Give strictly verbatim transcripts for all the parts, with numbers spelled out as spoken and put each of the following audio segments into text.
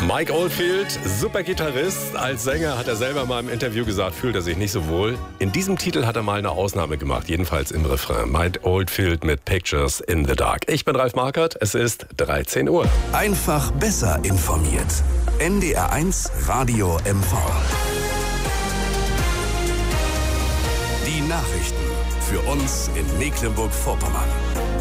Mike Oldfield, super Gitarrist. Als Sänger hat er selber mal im Interview gesagt, fühlt er sich nicht so wohl. In diesem Titel hat er mal eine Ausnahme gemacht, jedenfalls im Refrain. Mike Oldfield mit Pictures in the Dark. Ich bin Ralf Markert, es ist dreizehn Uhr. Einfach besser informiert. N D R eins Radio M V. Die Nachrichten für uns in Mecklenburg-Vorpommern.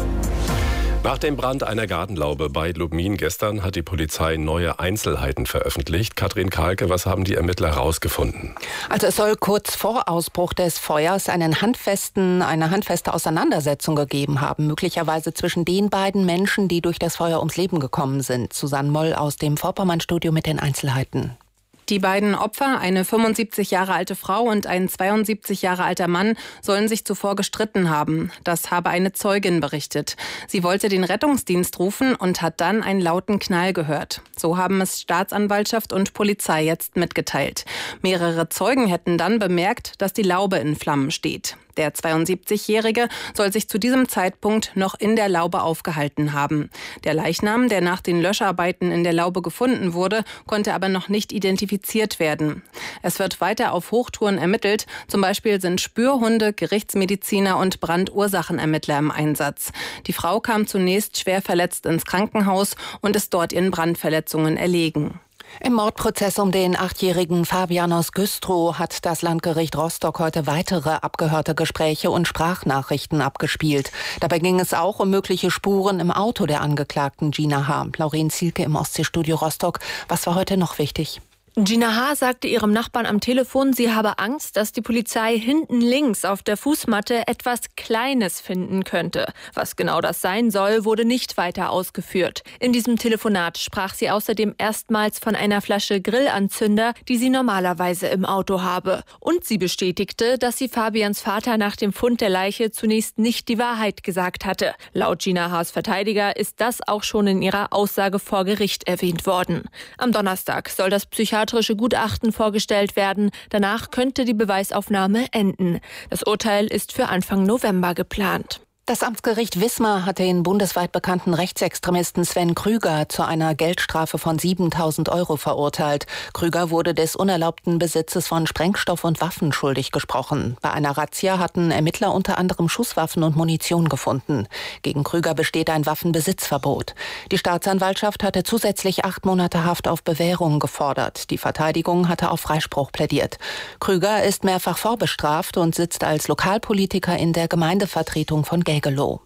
Nach dem Brand einer Gartenlaube bei Lubmin gestern hat die Polizei neue Einzelheiten veröffentlicht. Katrin Kahlke, was haben die Ermittler herausgefunden? Also es soll kurz vor Ausbruch des Feuers einen handfesten, eine handfeste Auseinandersetzung gegeben haben. Möglicherweise zwischen den beiden Menschen, die durch das Feuer ums Leben gekommen sind. Susanne Moll aus dem Vorpommern-Studio mit den Einzelheiten. Die beiden Opfer, eine fünfundsiebzig Jahre alte Frau und ein zweiundsiebzig Jahre alter Mann, sollen sich zuvor gestritten haben. Das habe eine Zeugin berichtet. Sie wollte den Rettungsdienst rufen und hat dann einen lauten Knall gehört. So haben es Staatsanwaltschaft und Polizei jetzt mitgeteilt. Mehrere Zeugen hätten dann bemerkt, dass die Laube in Flammen steht. Der zweiundsiebzigjährige soll sich zu diesem Zeitpunkt noch in der Laube aufgehalten haben. Der Leichnam, der nach den Löscharbeiten in der Laube gefunden wurde, konnte aber noch nicht identifiziert werden. Es wird weiter auf Hochtouren ermittelt. Zum Beispiel sind Spürhunde, Gerichtsmediziner und Brandursachenermittler im Einsatz. Die Frau kam zunächst schwer verletzt ins Krankenhaus und ist dort ihren Brandverletzungen erlegen. Im Mordprozess um den achtjährigen Fabian aus Güstrow hat das Landgericht Rostock heute weitere abgehörte Gespräche und Sprachnachrichten abgespielt. Dabei ging es auch um mögliche Spuren im Auto der Angeklagten Gina H. Lauren Zielke im Ostseestudio Rostock. Was war heute noch wichtig? Gina H. sagte ihrem Nachbarn am Telefon, sie habe Angst, dass die Polizei hinten links auf der Fußmatte etwas Kleines finden könnte. Was genau das sein soll, wurde nicht weiter ausgeführt. In diesem Telefonat sprach sie außerdem erstmals von einer Flasche Grillanzünder, die sie normalerweise im Auto habe. Und sie bestätigte, dass sie Fabians Vater nach dem Fund der Leiche zunächst nicht die Wahrheit gesagt hatte. Laut Gina H.'s Verteidiger ist das auch schon in ihrer Aussage vor Gericht erwähnt worden. Am Donnerstag soll das psychiatrische Gutachten vorgestellt werden. Danach könnte die Beweisaufnahme enden. Das Urteil ist für Anfang November geplant. Das Amtsgericht Wismar hat den bundesweit bekannten Rechtsextremisten Sven Krüger zu einer Geldstrafe von siebentausend Euro verurteilt. Krüger wurde des unerlaubten Besitzes von Sprengstoff und Waffen schuldig gesprochen. Bei einer Razzia hatten Ermittler unter anderem Schusswaffen und Munition gefunden. Gegen Krüger besteht ein Waffenbesitzverbot. Die Staatsanwaltschaft hatte zusätzlich acht Monate Haft auf Bewährung gefordert. Die Verteidigung hatte auf Freispruch plädiert. Krüger ist mehrfach vorbestraft und sitzt als Lokalpolitiker in der Gemeindevertretung von Gelsenkirchen.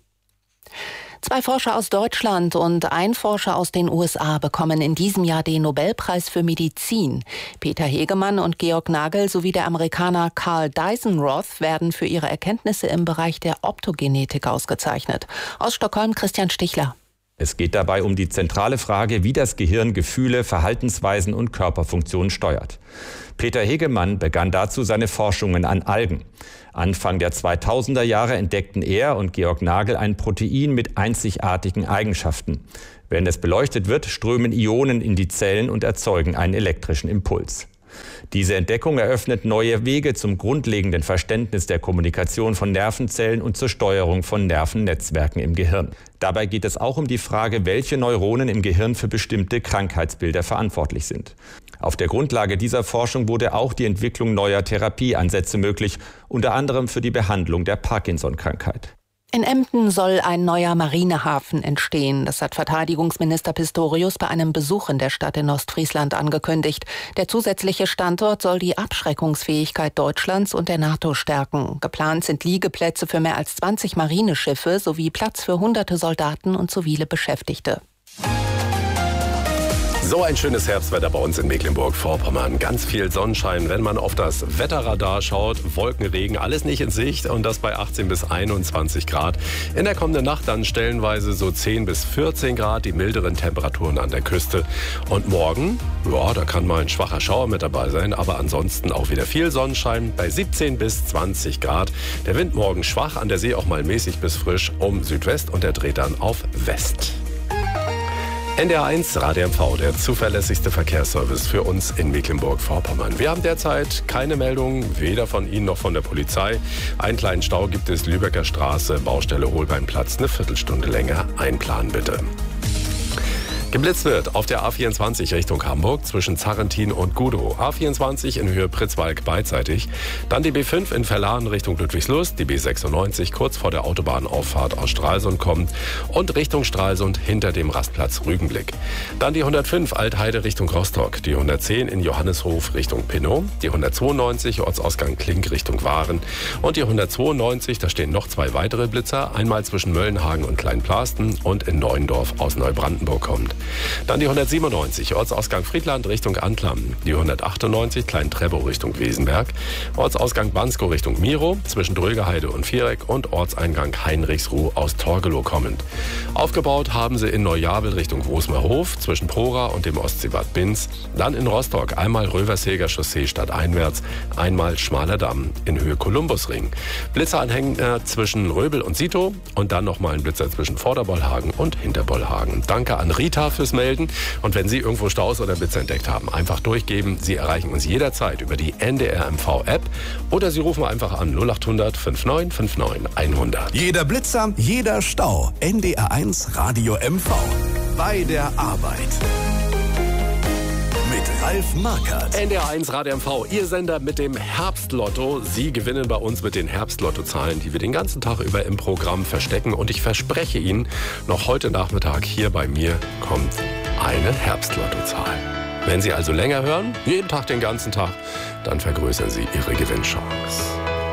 Zwei Forscher aus Deutschland und ein Forscher aus den U S A bekommen in diesem Jahr den Nobelpreis für Medizin. Peter Hegemann und Georg Nagel sowie der Amerikaner Carl Dyson-Roth werden für ihre Erkenntnisse im Bereich der Optogenetik ausgezeichnet. Aus Stockholm Christian Stichler. Es geht dabei um die zentrale Frage, wie das Gehirn Gefühle, Verhaltensweisen und Körperfunktionen steuert. Peter Hegemann begann dazu seine Forschungen an Algen. Anfang der zweitausender Jahre entdeckten er und Georg Nagel ein Protein mit einzigartigen Eigenschaften. Wenn es beleuchtet wird, strömen Ionen in die Zellen und erzeugen einen elektrischen Impuls. Diese Entdeckung eröffnet neue Wege zum grundlegenden Verständnis der Kommunikation von Nervenzellen und zur Steuerung von Nervennetzwerken im Gehirn. Dabei geht es auch um die Frage, welche Neuronen im Gehirn für bestimmte Krankheitsbilder verantwortlich sind. Auf der Grundlage dieser Forschung wurde auch die Entwicklung neuer Therapieansätze möglich, unter anderem für die Behandlung der Parkinson-Krankheit. In Emden soll ein neuer Marinehafen entstehen. Das hat Verteidigungsminister Pistorius bei einem Besuch in der Stadt in Ostfriesland angekündigt. Der zusätzliche Standort soll die Abschreckungsfähigkeit Deutschlands und der NATO stärken. Geplant sind Liegeplätze für mehr als zwanzig Marineschiffe sowie Platz für hunderte Soldaten und zivile Beschäftigte. So ein schönes Herbstwetter bei uns in Mecklenburg-Vorpommern. Ganz viel Sonnenschein, wenn man auf das Wetterradar schaut. Wolkenregen, alles nicht in Sicht und das bei achtzehn bis einundzwanzig Grad. In der kommenden Nacht dann stellenweise so zehn bis vierzehn Grad, die milderen Temperaturen an der Küste. Und morgen, ja, da kann mal ein schwacher Schauer mit dabei sein, aber ansonsten auch wieder viel Sonnenschein bei siebzehn bis zwanzig Grad. Der Wind morgen schwach, an der See auch mal mäßig bis frisch um Südwest und der dreht dann auf West. N D R eins Radio M V, der zuverlässigste Verkehrsservice für uns in Mecklenburg-Vorpommern. Wir haben derzeit keine Meldungen, weder von Ihnen noch von der Polizei. Einen kleinen Stau gibt es Lübecker Straße, Baustelle Holbeinplatz, eine Viertelstunde länger einplanen bitte. Geblitzt wird auf der A vierundzwanzig Richtung Hamburg zwischen Zarrentin und Gudow. A vierundzwanzig in Höhe Pritzwalk beidseitig. Dann die B fünf in Verlahen Richtung Ludwigslust. Die B sechsundneunzig kurz vor der Autobahnauffahrt aus Stralsund kommt. Und Richtung Stralsund hinter dem Rastplatz Rügenblick. Dann die hundertfünf Altheide Richtung Rostock. Die hundertzehn in Johanneshof Richtung Pinnow. Die hundertzweiundneunzig Ortsausgang Klink Richtung Waren. Und die hundertzweiundneunzig, da stehen noch zwei weitere Blitzer. Einmal zwischen Möllenhagen und Kleinplasten und in Neuendorf aus Neubrandenburg kommt. Dann die hundertsiebenundneunzig, Ortsausgang Friedland Richtung Antlam. Die hundertachtundneunzig, Klein-Trebow Richtung Wesenberg. Ortsausgang Bansko Richtung Miro, zwischen Drögeheide und Viereck und Ortseingang Heinrichsruh aus Torgelow kommend. Aufgebaut haben sie in Neujabel Richtung Großmerhof, zwischen Prora und dem Ostseebad Binz. Dann in Rostock einmal Röversheger Chaussee stadteinwärts, einmal Schmaler Damm in Höhe Kolumbusring. Blitzeranhänger zwischen Röbel und Sito und dann nochmal ein Blitzer zwischen Vorderbollhagen und Hinterbollhagen. Danke an Rita fürs Melden. Und wenn Sie irgendwo Staus oder Blitze entdeckt haben, einfach durchgeben. Sie erreichen uns jederzeit über die N D R M V-App oder Sie rufen einfach an null acht hundert neunundfünfzig neunundfünfzig hundert. Jeder Blitzer, jeder Stau. N D R eins Radio M V. Bei der Arbeit. Mit Ralf Markert. N D R eins Radio M V, Ihr Sender mit dem Herbstlotto. Sie gewinnen bei uns mit den Herbstlottozahlen, die wir den ganzen Tag über im Programm verstecken. Und ich verspreche Ihnen, noch heute Nachmittag hier bei mir kommt eine Herbstlottozahl. Wenn Sie also länger hören, jeden Tag, den ganzen Tag, dann vergrößern Sie Ihre Gewinnchance.